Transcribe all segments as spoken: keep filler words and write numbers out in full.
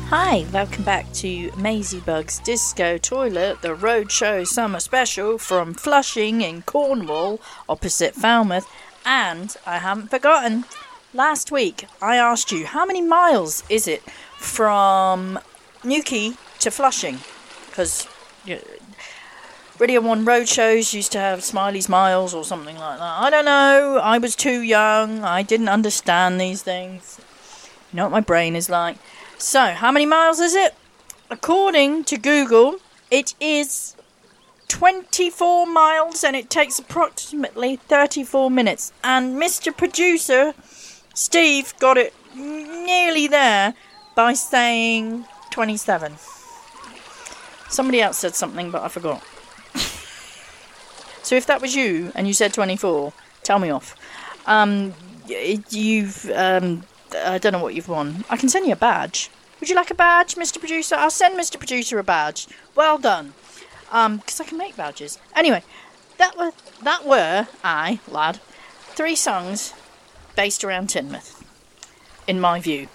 Hi, welcome back to Maisie Bug's Disco Toilet, the Roadshow Summer Special from Flushing in Cornwall, opposite Falmouth. And I haven't forgotten, last week I asked you, how many miles is it from Newquay to Flushing? Because you know, Radio one Roadshows used to have Smiley's Miles or something like that. I don't know, I was too young, I didn't understand these things. You know what my brain is like. So, how many miles is it? According to Google, it is twenty-four miles and it takes approximately thirty-four minutes. And Mister Producer, Steve, got it nearly there by saying twenty-seven. Somebody else said something, but I forgot. So if that was you and you said twenty-four, tell me off. Um, you've... Um, I don't know what you've won. I can send you a badge. Would you like a badge, Mister Producer? I'll send Mister Producer a badge. Well done. Um, because I can make badges. Anyway, that were, that were, I, lad, three songs based around Teignmouth, in my view.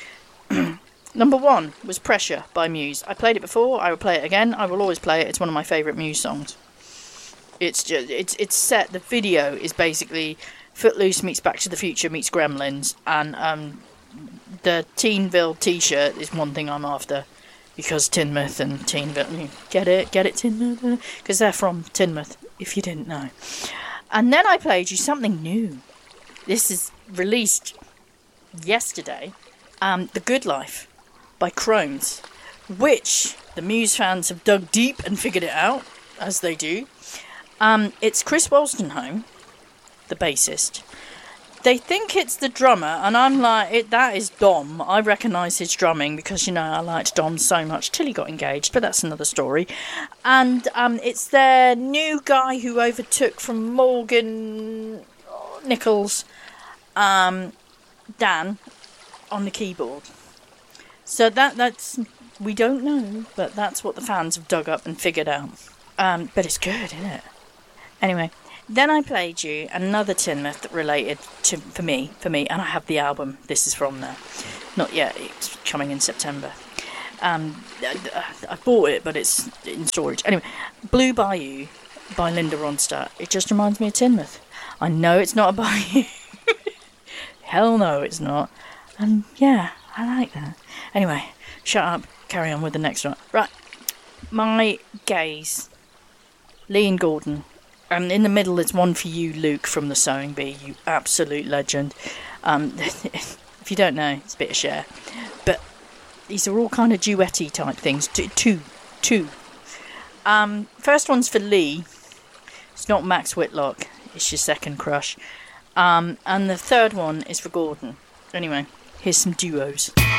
Number one was Pressure by Muse. I played it before, I will play it again, I will always play it. It's one of my favourite Muse songs. It's just, it's, it's set, the video is basically Footloose meets Back to the Future meets Gremlins, and um, the Teenville t-shirt is one thing I'm after, because Teignmouth and Teenville, get it, get it Teignmouth, because they're from Teignmouth, if you didn't know. And then I played you something new. This is released yesterday, um, The Good Life by Crohn's, which the Muse fans have dug deep and figured it out, as they do. Um, it's Chris Wolstenholme, the bassist. They think it's the drummer, and I'm like, it, that is Dom. I recognise his drumming because, you know, I liked Dom so much till he got engaged, but that's another story. And um, it's their new guy who overtook from Morgan Nichols, um, Dan, on the keyboard. So that that's, we don't know, but that's what the fans have dug up and figured out. Um, but it's good, isn't it? Anyway. Then I played you another Teignmouth that related to, for me, for me, and I have the album. This is from there. Not yet, it's coming in September. Um, I, I bought it, but it's in storage. Anyway, Blue Bayou by Linda Ronstadt. It just reminds me of Teignmouth. I know it's not a bayou. Hell no, it's not. And yeah, I like that. Anyway, shut up, carry on with the next one. Right, My Gaze, Leon Gordon. And in the middle, there's one for you, Luke, from the Sewing Bee, you absolute legend. Um, if you don't know, it's a bit of share. But these are all kind of duetty type things. Two, two, two. Um, first one's for Lee. It's not Max Whitlock. It's your second crush. Um, and the third one is for Gordon. Anyway, here's some duos.